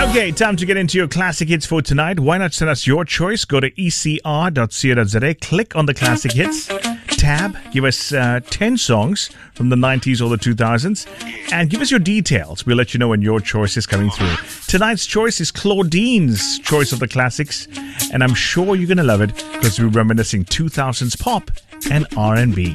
Okay, time to get into your classic hits for tonight. Why not send us your choice? Go to ecr.co.za, click on the classic hits tab, give us 10 songs from the 90s or the 2000s, and give us your details. We'll let you know when your choice is coming through. Tonight's choice is Claudine's choice of the classics, and I'm sure you're going to love it because we're reminiscing 2000s pop and R&B.